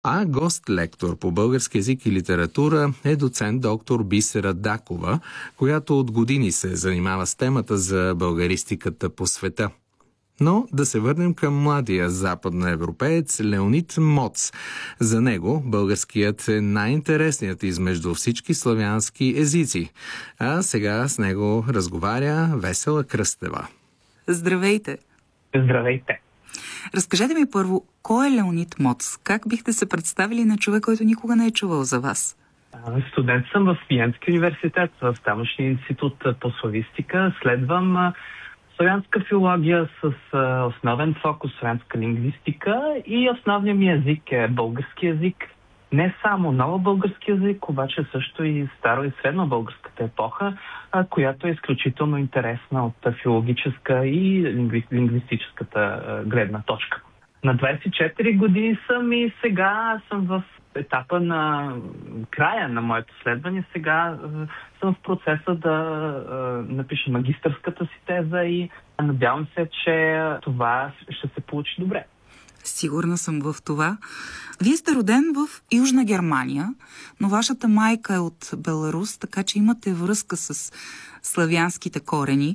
А гост-лектор по български език и литература е доцент доктор Бисера Дакова, която от години се занимава с темата за българистиката по света. Но да се върнем към младия западноевропеец Леонид Моц. За него българският е най-интересният измежду всички славянски езици. А сега с него разговаря Весела Кръстева. Здравейте! Здравейте! Разкажете ми първо, кой е Леонид Моц? Как бихте се представили на човек, който никога не е чувал за вас? Студент съм в Виенски университет, в тамошния институт по славистика. Следвам славянска филология с основен фокус славянска лингвистика и основният ми език е български език. Не само нова български език, обаче също и старо и средно българската епоха, която е изключително интересна от филологическа и лингвистическата гледна точка. На 24 години съм и сега съм в етапа на края на моето следване. Сега съм в процеса да напиша магистърската си теза и надявам се, че това ще се получи добре. Сигурна съм в това. Вие сте роден в Южна Германия, но вашата майка е от Беларус, така че имате връзка с славянските корени.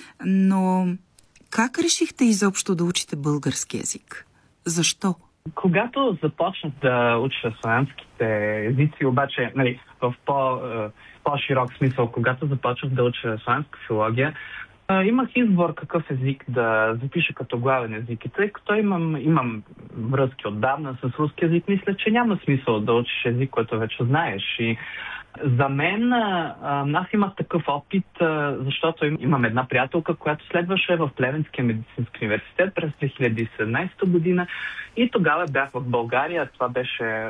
Но как решихте изобщо да учите български език? Защо? Когато започнах да уча славянските езици, обаче в по-широк смисъл, когато започнах да уча славянска филология, имах избор какъв език да запиша като главен език. И тъй като имам връзки отдавна с руски език, мисля, че няма смисъл да учиш език, който вече знаеш. И за мен, аз имах такъв опит, защото имам една приятелка, която следваше в Плевенския медицински университет през 2017 година и тогава бях в България. Това беше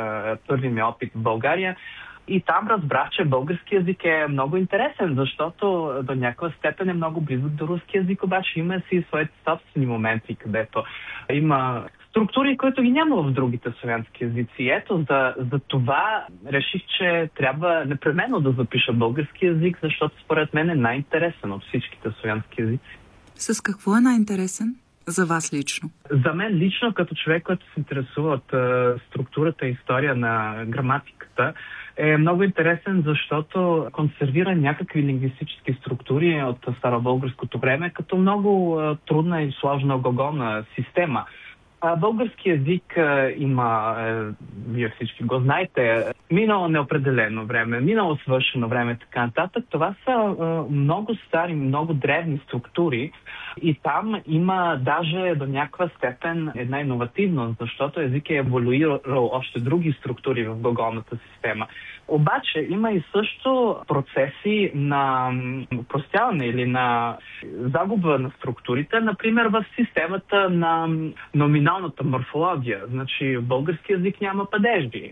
първи ми опит в България. И там разбрах, че български език е много интересен, защото до някаква степен е много близък до руски език, обаче има си своите собствени моменти, където има структури, които ги няма в другите славянски езици. Ето, за това реших, че трябва непременно да запиша български език, защото според мен е най-интересен от всичките славянски езици. С какво е най-интересен? За вас лично? За мен лично, като човек, който се интересува от структурата и история на граматиката, е много интересен, защото консервира някакви лингвистически структури от старобългарското време, като много трудна и сложна глаголна система. Български език има, вие всички го знаете, минало неопределено време, минало свършено време, така нататък. Това са много стари, много древни структури и там има даже до някаква степен една иновативност, защото език е еволюирал още други структури в глаголната система. Обаче има и също процеси на простяване или на загуба на структурите, например в системата на номиналната морфология. Значи в български език няма падежди.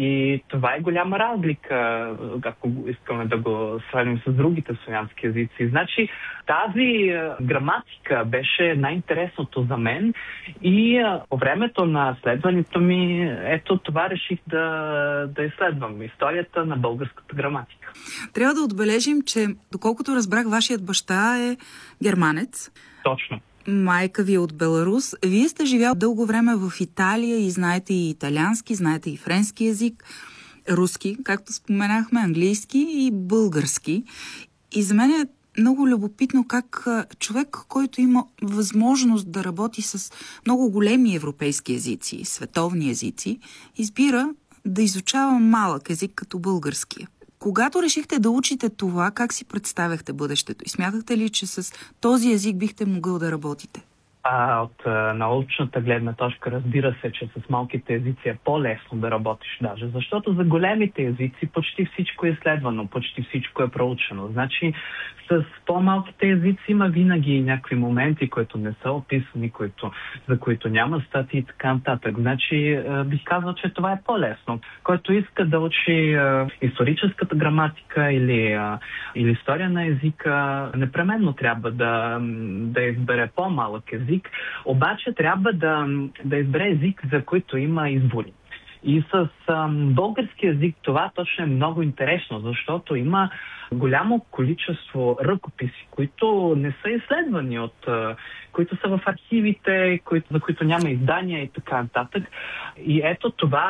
И това е голяма разлика, ако искаме да го сравним с другите славянски езици. Значи тази граматика беше най-интересното за мен и по времето на следването ми, ето това реших да изследвам историята на българската граматика. Трябва да отбележим, че доколкото разбрах, вашият баща е германец. Точно. Майка ви е от Беларус. Вие сте живял дълго време в Италия и знаете и италиански, знаете и френски език, руски, както споменахме, английски и български. И за мен е много любопитно как човек, който има възможност да работи с много големи европейски езици, световни езици, избира да изучава малък език като българския. Когато решихте да учите това, как си представяхте бъдещето? И смятахте ли, че с този език бихте могъл да работите? От научната гледна точка, разбира се, че с малките езици е по-лесно да работиш даже, защото за големите езици почти всичко е изследвано, почти всичко е проучено. Значи с по-малките езици има винаги някакви моменти, които не са описани, за които няма статии и така нататък. Значи бих казал, че това е по-лесно. Който иска да учи историческата граматика или история на езика, непременно трябва да избере по-малък език, обаче трябва да избере език, за който има избори. И с български език това точно е много интересно, защото има голямо количество ръкописи, които не са изследвани, които са в архивите, за които няма издания и така нататък. И ето това